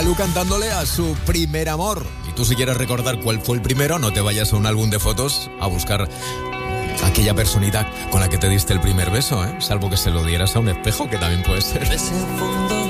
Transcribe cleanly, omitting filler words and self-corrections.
Malú cantándole a su primer amor. Y tú, si quieres recordar cuál fue el primero, no te vayas a un álbum de fotos a buscar aquella personita con la que te diste el primer beso, ¿eh? Salvo que se lo dieras a un espejo, que también puede ser. Ese fondo